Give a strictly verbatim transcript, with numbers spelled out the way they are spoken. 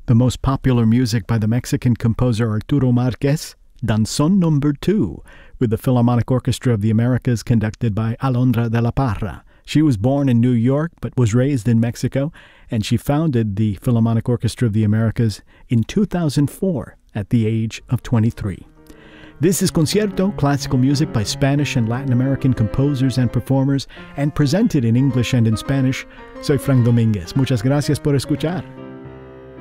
the most popular music by the Mexican composer Arturo Márquez, Danzón Number Two, with the Philharmonic Orchestra of the Americas conducted by Alondra de la Parra. She was born in New York but was raised in Mexico, and she founded the Philharmonic Orchestra of the Americas in two thousand four at the age of twenty-three. This is Concierto, classical music by Spanish and Latin American composers and performers, and presented in English and in Spanish. Soy Frank Domínguez. Muchas gracias por escuchar.